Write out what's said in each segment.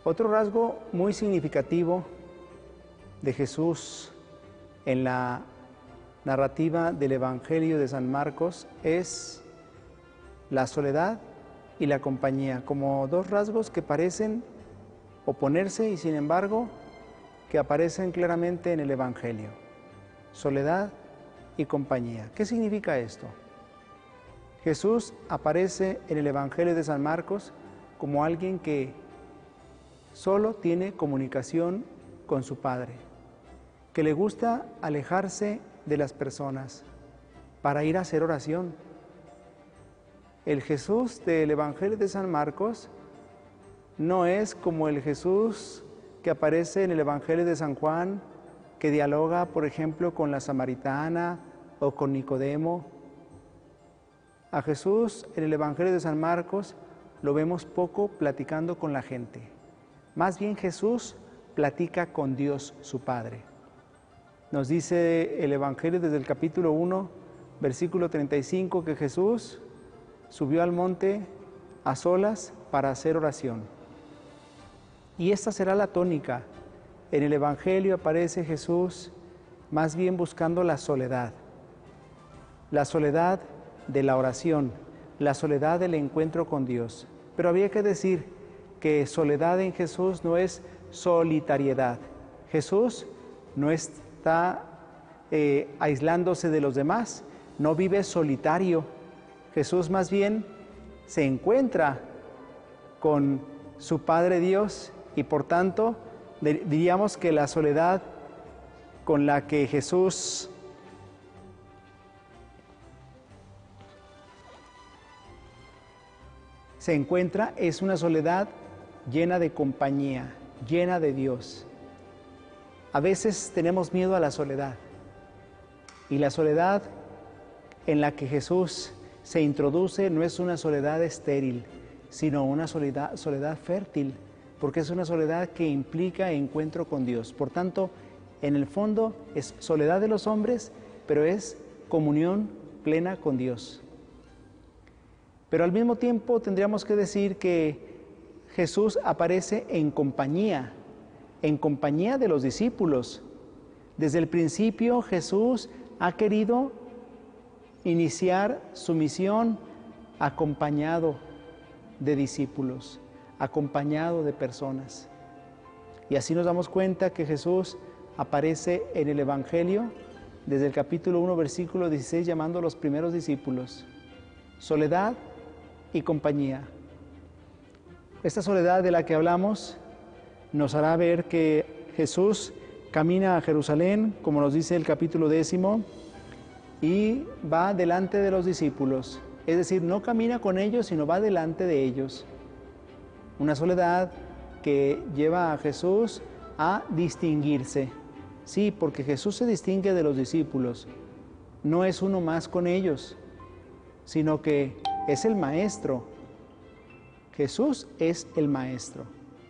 Otro rasgo muy significativo de Jesús en la narrativa del Evangelio de San Marcos es la soledad y la compañía, como dos rasgos que parecen oponerse y sin embargo que aparecen claramente en el Evangelio. Soledad y compañía. ¿Qué significa esto? Jesús aparece en el Evangelio de San Marcos como alguien que solo tiene comunicación con su Padre, que le gusta alejarse de las personas para ir a hacer oración. El Jesús del Evangelio de San Marcos no es como el Jesús que aparece en el Evangelio de San Juan, que dialoga, por ejemplo, con la samaritana o con Nicodemo. A Jesús en el Evangelio de San Marcos lo vemos poco platicando con la gente. Más bien Jesús platica con Dios su Padre. Nos dice el Evangelio desde el capítulo 1, versículo 35, que Jesús subió al monte a solas para hacer oración. Y esta será la tónica. En el Evangelio aparece Jesús más bien buscando la soledad de la oración, la soledad del encuentro con Dios. Pero había que decir que soledad en Jesús no es solitariedad. Jesús no está aislándose de los demás, no vive solitario. Jesús más bien se encuentra con su Padre Dios y por tanto diríamos que la soledad con la que Jesús se encuentra es una soledad llena de compañía, llena de Dios. A veces tenemos miedo a la soledad y la soledad en la que Jesús se introduce no es una soledad estéril, sino una soledad fértil, porque es una soledad que implica encuentro con Dios. Por tanto, en el fondo es soledad de los hombres, pero es comunión plena con Dios. Pero al mismo tiempo tendríamos que decir que Jesús aparece en compañía de los discípulos. Desde el principio Jesús ha querido iniciar su misión acompañado de discípulos, acompañado de personas. Y así nos damos cuenta que Jesús aparece en el Evangelio desde el capítulo 1, versículo 16, llamando a los primeros discípulos. Soledad y compañía. Esta soledad de la que hablamos nos hará ver que Jesús camina a Jerusalén, como nos dice el capítulo 10, y va delante de los discípulos. Es decir, no camina con ellos, sino va delante de ellos. Una soledad que lleva a Jesús a distinguirse. Sí, porque Jesús se distingue de los discípulos. No es uno más con ellos, sino que es el Maestro. Jesús es el Maestro.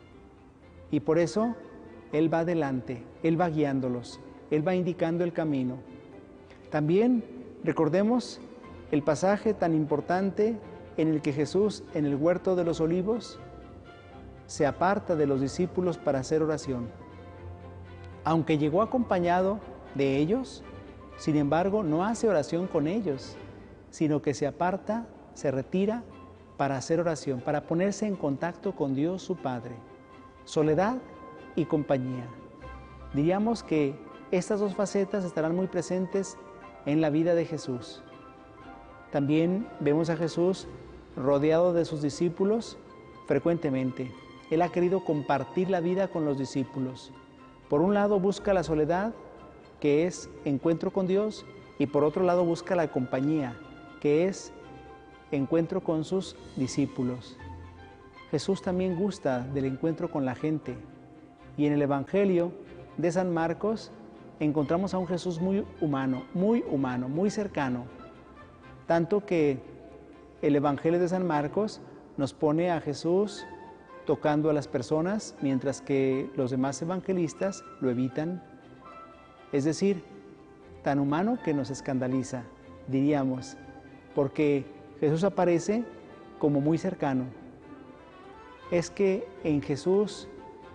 Y por eso Él va delante, Él va guiándolos, Él va indicando el camino. También recordemos el pasaje tan importante en el que Jesús, en el huerto de los olivos, se aparta de los discípulos para hacer oración. Aunque llegó acompañado de ellos, sin embargo, no hace oración con ellos, sino que se aparta, se retira para hacer oración, para ponerse en contacto con Dios su Padre. Soledad y compañía. Diríamos que estas dos facetas estarán muy presentes en la vida de Jesús. También vemos a Jesús rodeado de sus discípulos frecuentemente. Él ha querido compartir la vida con los discípulos. Por un lado busca la soledad, que es encuentro con Dios, y por otro lado busca la compañía, que es encuentro con sus discípulos. Jesús también gusta del encuentro con la gente. Y en el Evangelio de San Marcos encontramos a un Jesús muy humano, muy cercano. Tanto que el Evangelio de San Marcos nos pone a Jesús tocando a las personas, mientras que los demás evangelistas lo evitan. Es decir, tan humano que nos escandaliza, diríamos, porque Jesús aparece como muy cercano. Es que en Jesús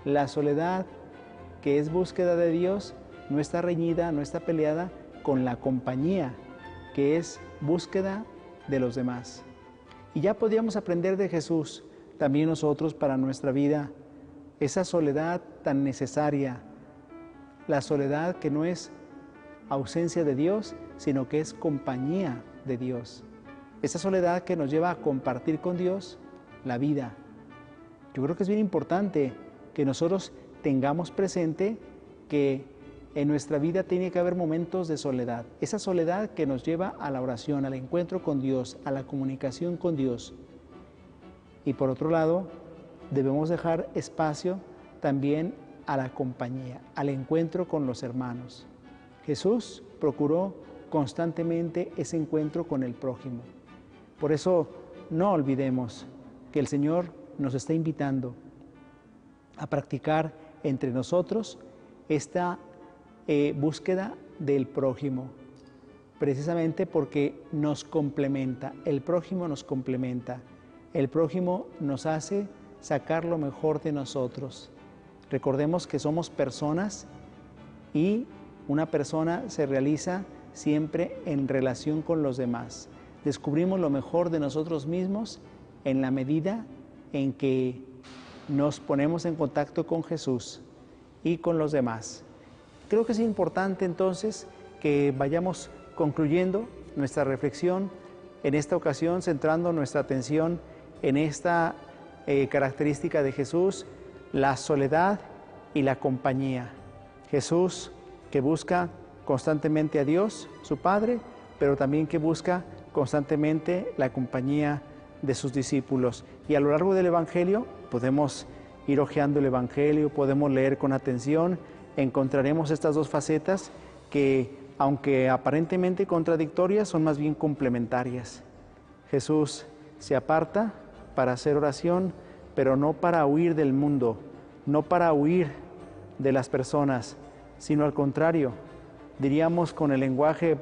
La soledad, que es búsqueda de Dios, no está reñida, no está peleada con la compañía, que es búsqueda de los demás. Y ya podríamos aprender de Jesús también nosotros para nuestra vida, esa soledad tan necesaria, la soledad que no es ausencia de Dios, sino que es compañía de Dios. Esa soledad que nos lleva a compartir con Dios la vida. Yo creo que es bien importante que nosotros tengamos presente que en nuestra vida tiene que haber momentos de soledad. Esa soledad que nos lleva a la oración, al encuentro con Dios, a la comunicación con Dios. Y por otro lado, debemos dejar espacio también a la compañía, al encuentro con los hermanos. Jesús procuró constantemente ese encuentro con el prójimo. Por eso no olvidemos que el Señor nos está invitando a practicar entre nosotros esta búsqueda del prójimo, precisamente porque nos complementa, el prójimo nos complementa, el prójimo nos hace sacar lo mejor de nosotros. Recordemos que somos personas y una persona se realiza siempre en relación con los demás. Descubrimos lo mejor de nosotros mismos en la medida en que nos ponemos en contacto con Jesús y con los demás. Creo que es importante entonces que vayamos concluyendo nuestra reflexión en esta ocasión, centrando nuestra atención en esta característica de Jesús, la soledad y la compañía. Jesús que busca constantemente a Dios, su Padre, pero también que busca constantemente la compañía de sus discípulos. Y a lo largo del Evangelio podemos ir hojeando el Evangelio, podemos leer con atención, encontraremos estas dos facetas que, aunque aparentemente contradictorias, son más bien complementarias. Jesús se aparta para hacer oración, pero no para huir del mundo, no para huir de las personas, sino al contrario, diríamos con el lenguaje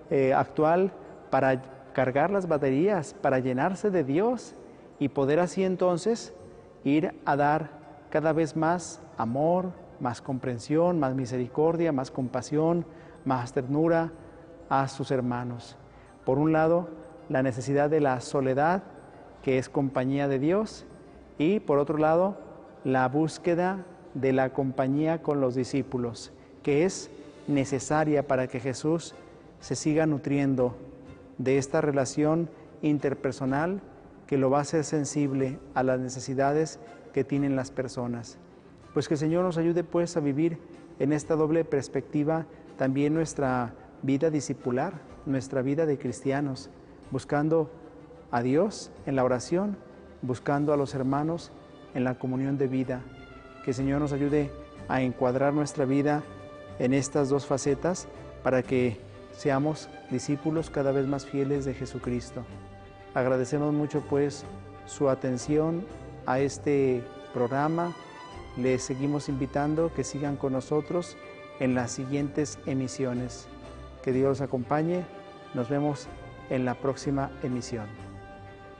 actual, para cargar las baterías, para llenarse de Dios y poder así entonces ir a dar cada vez más amor, más comprensión, más misericordia, más compasión, más ternura a sus hermanos. Por un lado, la necesidad de la soledad, que es compañía de Dios, y por otro lado, la búsqueda de la compañía con los discípulos, que es necesaria para que Jesús se siga nutriendo de esta relación interpersonal que lo va a hacer sensible a las necesidades que tienen las personas. Pues que el Señor nos ayude pues a vivir en esta doble perspectiva también nuestra vida discipular, nuestra vida de cristianos, buscando a Dios en la oración, buscando a los hermanos en la comunión de vida. Que el Señor nos ayude a encuadrar nuestra vida en estas dos facetas para que seamos discípulos cada vez más fieles de Jesucristo. Agradecemos mucho pues su atención a este programa. Les seguimos invitando que sigan con nosotros en las siguientes emisiones. Que Dios los acompañe. Nos vemos en la próxima emisión.